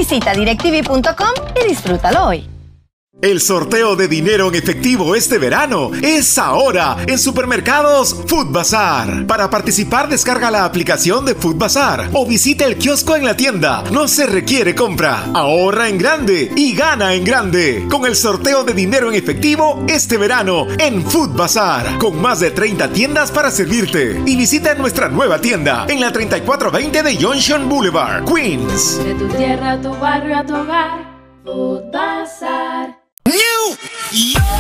Visita directv.com y disfrútalo hoy. El sorteo de dinero en efectivo este verano es ahora en Supermercados Food Bazar. Para participar, descarga la aplicación de Food Bazar o visita el kiosco en la tienda. No se requiere compra. Ahorra en grande y gana en grande con el sorteo de dinero en efectivo este verano en Food Bazar, con más de 30 tiendas para servirte. Y visita nuestra nueva tienda en la 3420 de Junction Boulevard, Queens. De tu tierra a tu barrio a tu hogar, Food Bazar. New York.